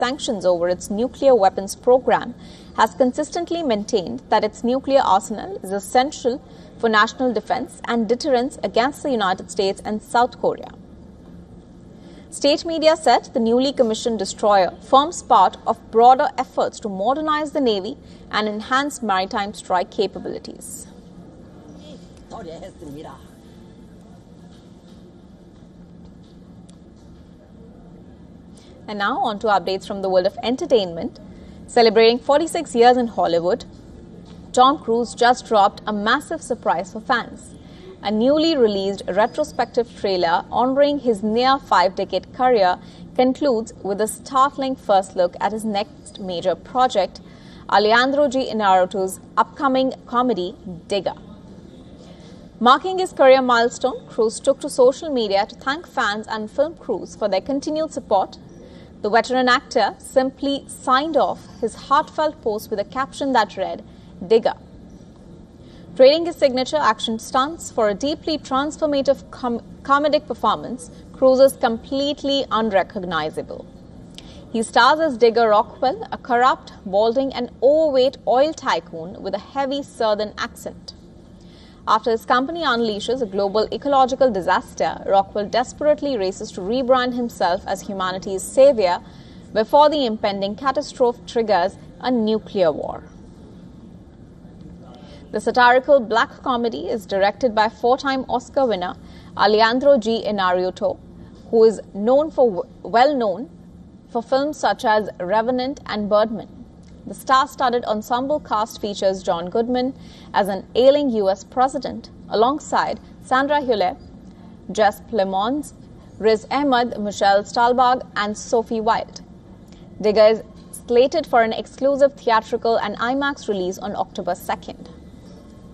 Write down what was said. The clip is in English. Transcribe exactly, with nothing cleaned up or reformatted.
sanctions over its nuclear weapons program, has consistently maintained that its nuclear arsenal is essential for national defense and deterrence against the United States and South Korea. State media said the newly commissioned destroyer forms part of broader efforts to modernize the Navy and enhance maritime strike capabilities. And now on to updates from the world of entertainment. Celebrating forty-six years in Hollywood, Tom Cruise just dropped a massive surprise for fans. A newly released retrospective trailer honoring his near five-decade career concludes with a startling first look at his next major project, Alejandro G. Inarritu's upcoming comedy, Digger. Marking his career milestone, Cruise took to social media to thank fans and film crews for their continued support. The veteran actor simply signed off his heartfelt post with a caption that read, Digger. Trading his signature action stunts for a deeply transformative com- comedic performance, Cruise is completely unrecognizable. He stars as Digger Rockwell, a corrupt, balding and overweight oil tycoon with a heavy southern accent. After his company unleashes a global ecological disaster, Rockwell desperately races to rebrand himself as humanity's savior before the impending catastrophe triggers a nuclear war. The satirical black comedy is directed by four-time Oscar winner Alejandro G. Inarritu, who is known for well known for films such as Revenant and Birdman. The star-studded ensemble cast features John Goodman as an ailing U S president, alongside Sandra Hüller, Jess Plemons, Riz Ahmed, Michelle Stahlbarg, and Sophie Wilde. Digger is slated for an exclusive theatrical and IMAX release on October second.